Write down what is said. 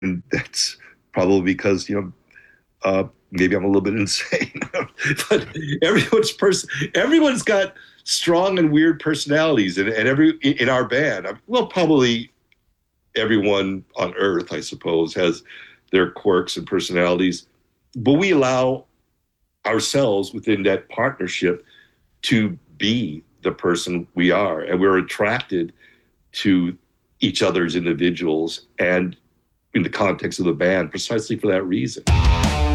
And that's probably because, maybe I'm a little bit insane, but everyone's got strong and weird personalities, and every in our band, well, probably everyone on Earth, I suppose, has their quirks and personalities, but we allow ourselves within that partnership to be the person we are, and we're attracted to each other's individuals and in the context of the band precisely for that reason.